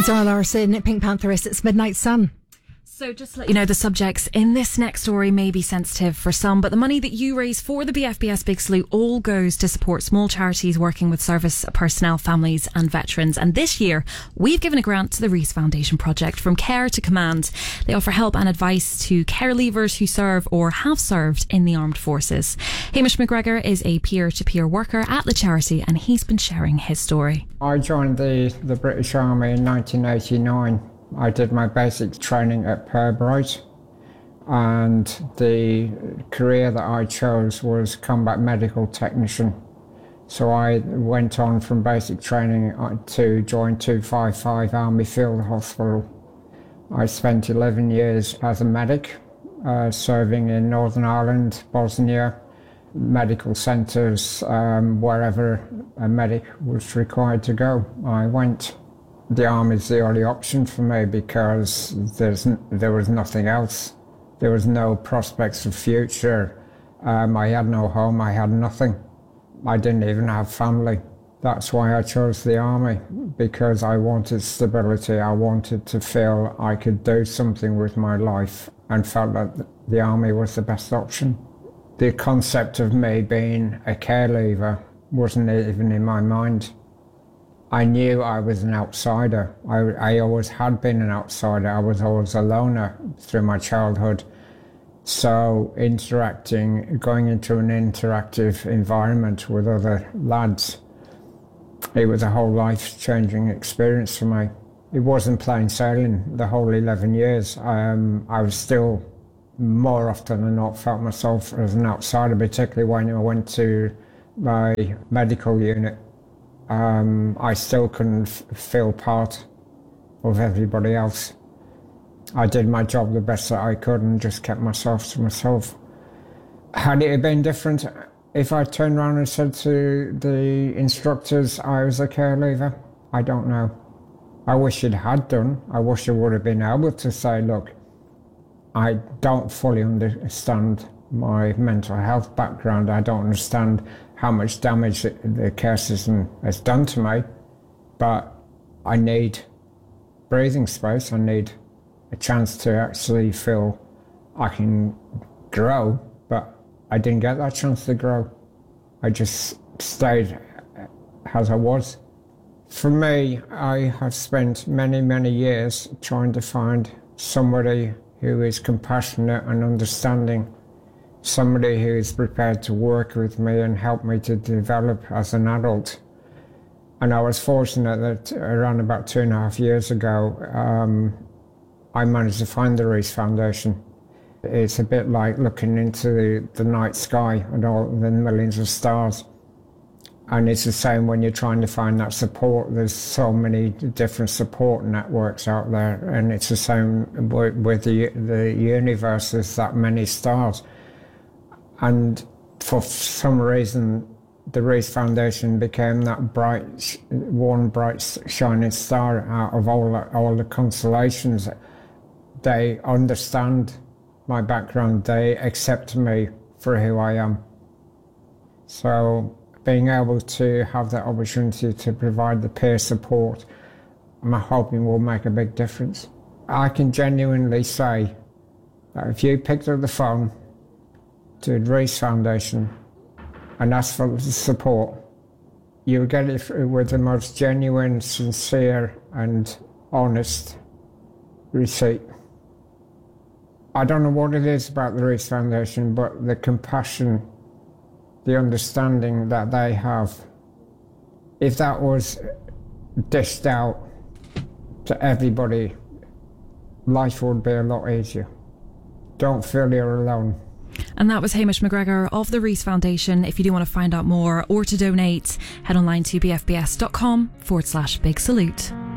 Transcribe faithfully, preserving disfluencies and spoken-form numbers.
Zara Larsson, Pink Pantherist, it's Midnight Sun. So just to let you know, the subjects in this next story may be sensitive for some, but the money that you raise for the B F B S Big Salute all goes to support small charities working with service personnel, families and veterans. And this year, we've given a grant to the Rees Foundation project, From Care to Command. They offer help and advice to care leavers who serve or have served in the armed forces. Hamish McGregor is a peer-to-peer worker at the charity, and he's been sharing his story. I joined the, the British Army in nineteen eighty-nine. I did my basic training at Pirbright, and the career that I chose was combat medical technician. So I went on from basic training to join two fifty-five Army Field Hospital. I spent eleven years as a medic, uh, serving in Northern Ireland, Bosnia, medical centres, um, wherever a medic was required to go, I went. The army's the only option for me because there's there was nothing else. There was no prospects of future. Um, I had no home, I had nothing. I didn't even have family. That's why I chose the army, because I wanted stability. I wanted to feel I could do something with my life and felt that the army was the best option. The concept of me being a care leaver wasn't even in my mind. I knew I was an outsider. I, I always had been an outsider. I was always a loner through my childhood. So interacting, going into an interactive environment with other lads, it was a whole life-changing experience for me. It wasn't plain sailing the whole eleven years. Um, I was still, more often than not, felt myself as an outsider, particularly when I went to my medical unit. Um, I still couldn't f- feel part of everybody else. I did my job the best that I could and just kept myself to myself. Had it been different if I turned around and said to the instructors I was a care leaver? I don't know. I wish it had done. I wish I would have been able to say, look, I don't fully understand my mental health background. I don't understand how much damage the care system has done to me, but I need breathing space. I need a chance to actually feel I can grow, but I didn't get that chance to grow. I just stayed as I was. For me, I have spent many, many years trying to find somebody who is compassionate and understanding, somebody who is prepared to work with me and help me to develop as an adult. And I was fortunate that around about two and a half years ago, um, I managed to find the Rees Foundation. It's a bit like looking into the, the night sky and all the millions of stars. And it's the same when you're trying to find that support. There's so many different support networks out there, and it's the same with the, the universe. There's that many stars. And for some reason, the Rees Foundation became that bright, one bright shining star out of all the, all the constellations. They understand my background. They accept me for who I am. So being able to have that opportunity to provide the peer support, I'm hoping will make a big difference. I can genuinely say that if you picked up the phone to the Rees Foundation and ask for support, you'll get it with the most genuine, sincere and honest receipt. I don't know what it is about the Rees Foundation, but the compassion, the understanding that they have, if that was dished out to everybody, life would be a lot easier. Don't feel you're alone. And that was Hamish McGregor of the Rees Foundation. If you do want to find out more or to donate, head online to bfbs.com forward slash big salute.